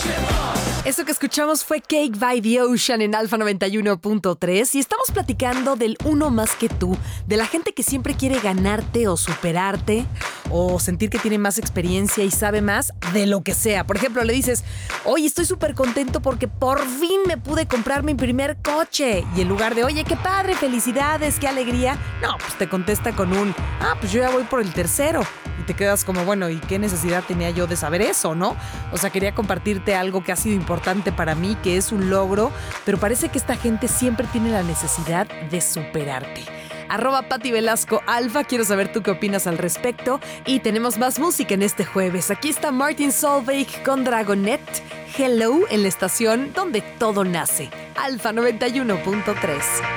Eso que escuchamos fue Cake by the Ocean en Alfa 91.3 y estamos platicando del uno más que tú, de la gente que siempre quiere ganarte o superarte o sentir que tiene más experiencia y sabe más de lo que sea. Por ejemplo, le dices, oye, estoy súper contento porque por fin me pude comprar mi primer coche. Y en lugar de, oye, qué padre, felicidades, qué alegría, no, pues te contesta con un, pues yo ya voy por el tercero. Y te quedas como, bueno, ¿y qué necesidad tenía yo de saber eso, no? O sea, quería compartirte algo que ha sido importante para mí, que es un logro, pero parece que esta gente siempre tiene la necesidad de superarte. @Pati Velasco Alfa, quiero saber tú qué opinas al respecto. Y tenemos más música en este jueves. Aquí está Martin Solveig con Dragonet, Hello, en la estación donde todo nace. Alfa 91.3.